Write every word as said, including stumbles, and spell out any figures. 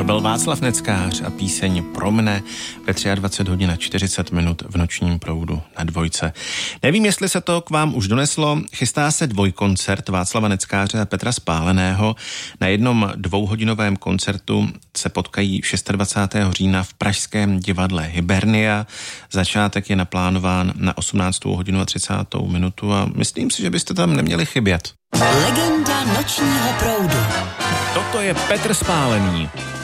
byl Václav Neckář a píseň Pro mne ve dvacet tři hodin a čtyřicet minut v nočním proudu na Dvojce. Nevím, jestli se to k vám už doneslo. Chystá se dvojkoncert Václava Neckáře a Petra Spáleného. Na jednom dvouhodinovém koncertu se potkají dvacátého šestého října v pražském divadle Hibernia. Začátek je naplánován na osmnáctou hodinu a třicátou minutu a myslím si, že byste tam neměli chybět. Legenda nočního proudu. Toto je Petr Spálený.